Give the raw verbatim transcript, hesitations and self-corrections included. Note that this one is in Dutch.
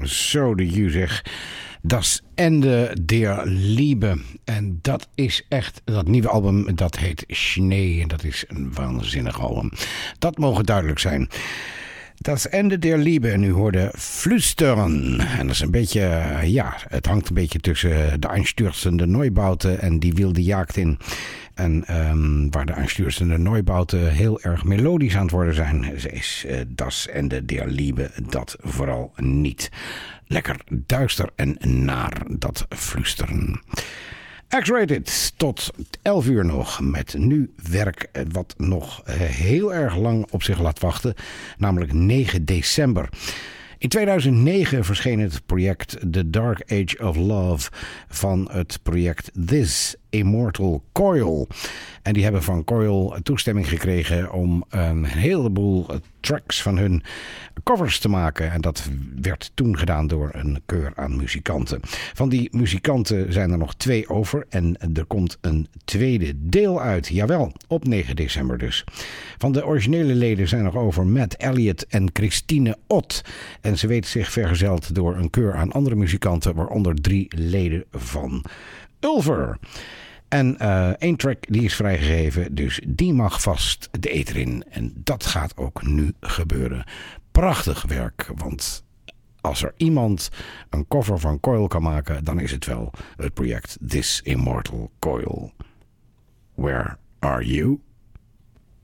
zo de you zeg. Das Ende der Liebe. En dat is echt, dat nieuwe album, dat heet Schnee. En dat is een waanzinnig album. Dat mogen duidelijk zijn. Das Ende der Liebe. En u hoorde Flüsteren. En dat is een beetje, ja, het hangt een beetje tussen de einstürzende Neubauten en die wilde jaakt in. En um, waar de einstürzende Neubauten heel erg melodisch aan het worden zijn, is uh, Das Ende der Liebe dat vooral niet. Lekker duister en naar dat flüsteren. X-Rated tot elf uur nog met nu werk wat nog heel erg lang op zich laat wachten, namelijk negen december. In tweeduizend negen verscheen het project The Dark Age of Love van het project This Immortal Coil. En die hebben van Coil toestemming gekregen om een heleboel tracks van hun covers te maken. En dat werd toen gedaan door een keur aan muzikanten. Van die muzikanten zijn er nog twee over en er komt een tweede deel uit. Jawel, op negen december dus. Van de originele leden zijn nog over Matt Elliott en Christine Ott. En ze weten zich vergezeld door een keur aan andere muzikanten, waaronder drie leden van Ulver. En uh, één track die is vrijgegeven, dus die mag vast de ether in. En dat gaat ook nu gebeuren. Prachtig werk, want als er iemand een cover van Coil kan maken, dan is het wel het project This Immortal Coil. Where are you?